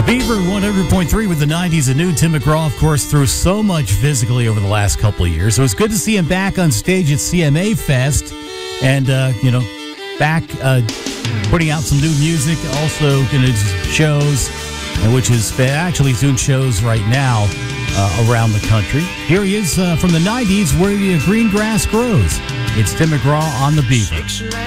Beaver 100.3 with the 90s. A new Tim McGraw, of course, through so much physically over the last couple of years. So it's good to see him back on stage at CMA Fest and, back putting out some new music. Also going to shows, which is actually doing shows right now around the country. Here he is from the 90s where the green grass grows. It's Tim McGraw on the Beaver.